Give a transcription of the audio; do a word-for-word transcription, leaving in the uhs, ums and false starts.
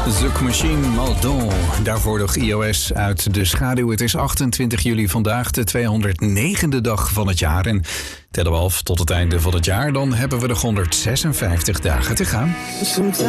Zouk Machine Maldon. Daarvoor nog I O S uit de schaduw. Het is achtentwintig juli vandaag, de tweehonderdnegende dag van het jaar. En tellen we af tot het einde van het jaar, dan hebben we nog honderdzesenvijftig dagen te gaan.